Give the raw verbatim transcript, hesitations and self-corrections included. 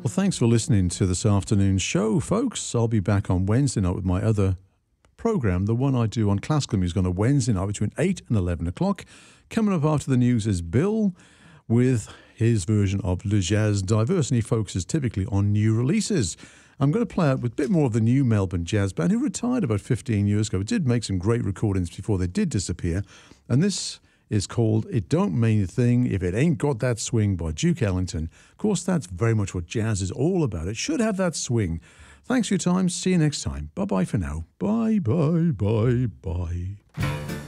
Well, thanks for listening to this afternoon's show, folks. I'll be back on Wednesday night with my other program, the one I do on classical music on a Wednesday night between eight and eleven o'clock. Coming up after the news is Bill with his version of Le Jazz Diverse, and he focuses typically on new releases. I'm going to play out with a bit more of the new Melbourne Jazz Band, who retired about fifteen years ago. It did make some great recordings before they did disappear, and this is called It Don't Mean a Thing If It Ain't Got That Swing by Duke Ellington. Of course, that's very much what jazz is all about. It should have that swing. Thanks for your time. See you next time. Bye-bye for now. Bye, bye, bye, bye.